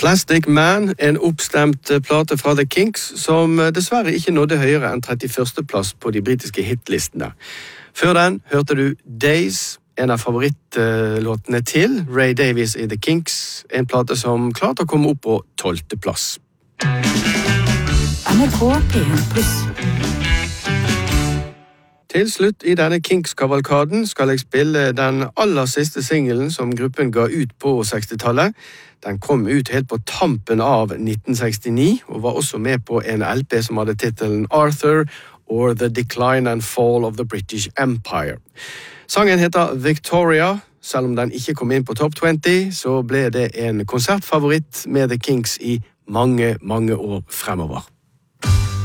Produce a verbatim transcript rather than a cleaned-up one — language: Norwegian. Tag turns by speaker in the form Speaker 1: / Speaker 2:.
Speaker 1: Plastic Man, en oppstemt plate fra The Kinks, som dessverre ikke nådde høyere enn trettiførste plass på de britiske hitlistene. Før den hørte du Days, en av favorittlåtene til Ray Davies i The Kinks, en plate som klarte å komme opp på tolvte plass.
Speaker 2: N R K P en pluss.
Speaker 1: Til slutt i denne Kinks-kavalkaden skal jeg spille den aller siste singelen som gruppen ga ut på sekstitallet. Den kom ut helt på tampen av nitten sekstini, og var også med på en L P som hadde titelen Arthur, or The Decline and Fall of the British Empire. Sangen heter Victoria. Selv om den ikke kom inn på Top twenty, så ble det en konsertfavoritt med The Kinks i mange, mange år fremover.